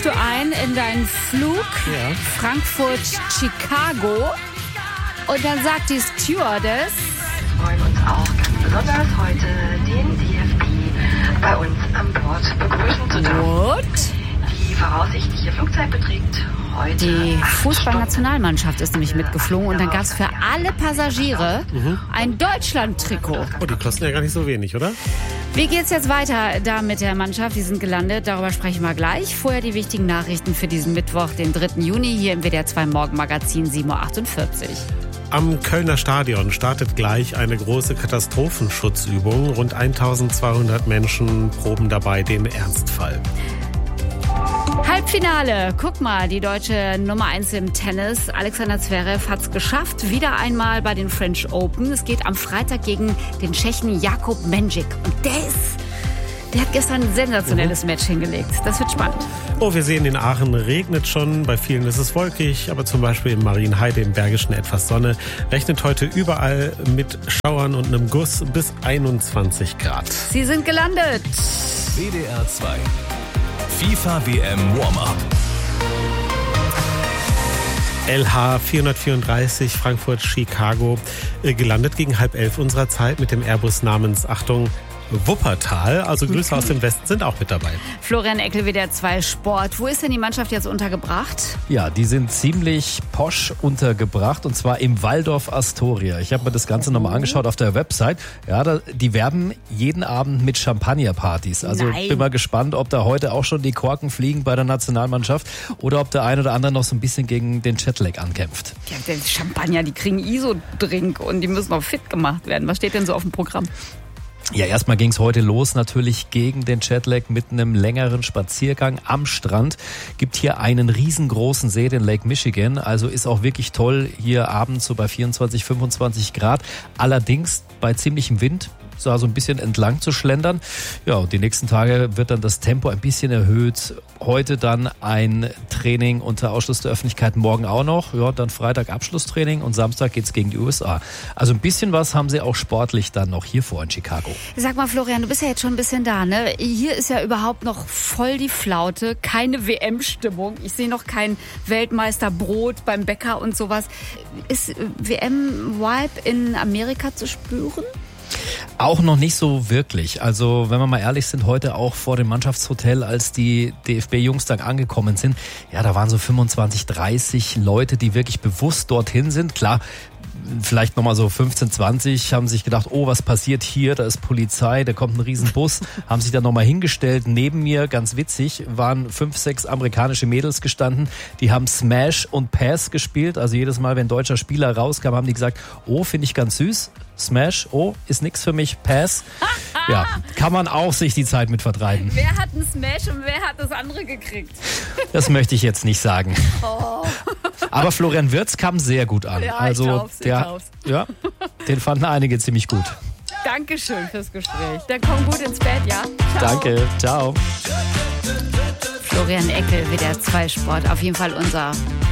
Steigst du ein in deinen Flug Frankfurt-Chicago und dann sagt die Stewardess: Wir freuen uns auch ganz besonders heute den DFB bei uns an Bord begrüßen zu dürfen. What? Die voraussichtliche Flugzeit beträgt heute Die 8 Fußballnationalmannschaft ist nämlich mitgeflogen und dann gab es für alle Passagiere ein Deutschland-Trikot. Oh, die kosten ja gar nicht so wenig, oder? Wie geht's jetzt weiter da mit der Mannschaft? Die sind gelandet, darüber sprechen wir gleich. Vorher die wichtigen Nachrichten für diesen Mittwoch, den 3. Juni, hier im WDR 2 Morgenmagazin 7.48 Uhr. Am Kölner Stadion startet gleich eine große Katastrophenschutzübung. Rund 1200 Menschen proben dabei den Ernstfall. Halbfinale. Guck mal, die deutsche Nummer 1 im Tennis, Alexander Zverev, hat es geschafft. Wieder einmal bei den French Open. Es geht am Freitag gegen den Tschechen Jakub Mendžík. Und der hat gestern ein sensationelles Match hingelegt. Das wird spannend. Oh, wir sehen, in Aachen regnet schon. Bei vielen ist es wolkig, aber zum Beispiel in Marienheide im Bergischen etwas Sonne. Rechnet heute überall mit Schauern und einem Guss bis 21 Grad. Sie sind gelandet. WDR 2 FIFA WM Warm-Up. LH 434 Frankfurt-Chicago gelandet gegen 10:30 unserer Zeit mit dem Airbus namens, Achtung, Wuppertal. Also Grüße aus dem Westen sind auch mit dabei. Florian Eckel, WDR 2 Sport. Wo ist denn die Mannschaft jetzt untergebracht? Ja, die sind ziemlich posch untergebracht und zwar im Waldorf Astoria. Ich habe mir das Ganze nochmal angeschaut auf der Website. Ja, die werben jeden Abend mit Champagnerpartys. Also bin mal gespannt, ob da heute auch schon die Korken fliegen bei der Nationalmannschaft oder ob der ein oder andere noch so ein bisschen gegen den Jetlag ankämpft. Ja, der Champagner, die kriegen ISO-Drink und die müssen auch fit gemacht werden. Was steht denn so auf dem Programm? Ja, erstmal ging's heute los natürlich gegen den Jetlag mit einem längeren Spaziergang am Strand. Gibt hier einen riesengroßen See, den Lake Michigan. Also ist auch wirklich toll, hier abends so bei 24, 25 Grad. Allerdings bei ziemlichem Wind so ein bisschen entlang zu schlendern. Ja, und die nächsten Tage wird dann das Tempo ein bisschen erhöht. Heute dann ein Training unter Ausschluss der Öffentlichkeit, morgen auch noch. Ja, dann Freitag Abschlusstraining und Samstag geht's gegen die USA. Also ein bisschen was haben sie auch sportlich dann noch hier vor in Chicago. Sag mal, Florian, du bist ja jetzt schon ein bisschen da, ne? Hier ist ja überhaupt noch voll die Flaute, keine WM-Stimmung. Ich sehe noch kein Weltmeisterbrot beim Bäcker und sowas. Ist WM-Vibe in Amerika zu spüren? Auch noch nicht so wirklich. Also wenn wir mal ehrlich sind, heute auch vor dem Mannschaftshotel, als die DFB-Jungs dann angekommen sind, ja, da waren so 25, 30 Leute, die wirklich bewusst dorthin sind. Klar, vielleicht nochmal so 15, 20 haben sich gedacht, oh, was passiert hier? Da ist Polizei, da kommt ein Riesenbus. Haben sich dann nochmal hingestellt. Neben mir, ganz witzig, waren 5, 6 amerikanische Mädels gestanden. Die haben Smash und Pass gespielt. Also jedes Mal, wenn ein deutscher Spieler rauskam, haben die gesagt, oh, finde ich ganz süß. Smash, oh, ist nix für mich, Pass. Ja, kann man auch sich die Zeit mit vertreiben. Wer hat einen Smash und wer hat das andere gekriegt? Das möchte ich jetzt nicht sagen. Oh. Aber Florian Wirtz kam sehr gut an. Ja, also ich glaub's. Ja, den fanden einige ziemlich gut. Dankeschön fürs Gespräch. Dann komm gut ins Bett, ja? Ciao. Danke, ciao. Florian Eckel, WDR 2 Sport. Auf jeden Fall unser